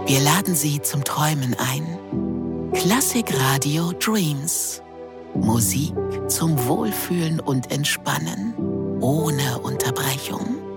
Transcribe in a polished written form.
Wir laden Sie zum Träumen ein. Klassik Radio Dreams. Musik zum Wohlfühlen und Entspannen. Ohne Unterbrechung.